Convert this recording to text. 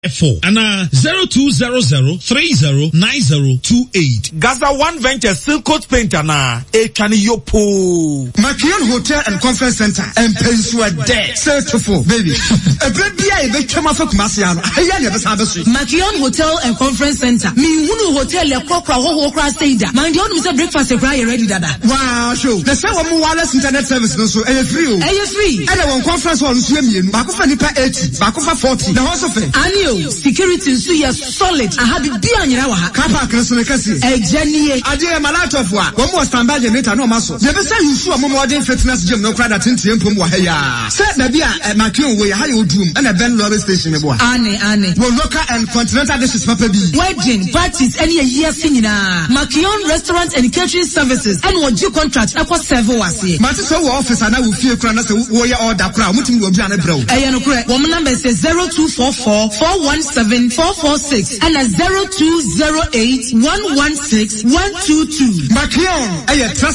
and 0200309028. Gaza One Venture Silk Coat Painter na Echani Yopo. Makion Hotel and Conference Center and Pensua Day. Certified, baby. A baby, I came off of Masiano. Makion Hotel and Conference Center. Me Wunu Hotel, a Kokra, Hokra Seda. Mind you, Mr. Breakfast, a cry ready, Dada. Wow, show. The same wireless internet service, so a free. And I want conference on swimming. Bakufa Nipa 80, Bakufa 40. The house of it. Security so you solid. I have it be on your Kapa Kresunekasi. A Jenny. I did a malat of one. One more stand by the meter, no muscle. Never say you saw more modern fitness gym, no crowd at Tinti and Pumwaya. Set the beer at Makion way, high old room, and a Ben Lorry station. Annie. Well, local and continental dishes, Papa B. Wedding, parties, any year singing. Makion Restaurant and Catering Services. And what you contract, I was several was here. Matis office, and I will feel Kranas, warrior or the crowd, which will be on a bro. Woman number says 0244 417 446 and a 0208 116 122. Makion,